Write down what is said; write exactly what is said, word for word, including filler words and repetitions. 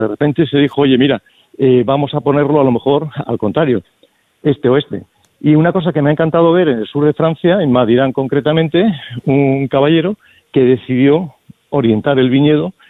De repente se dijo, oye, mira, eh, vamos a ponerlo a lo mejor al contrario, este-oeste. Y una cosa que me ha encantado ver en el sur de Francia, en Madirán concretamente, un caballero que decidió orientar el viñedo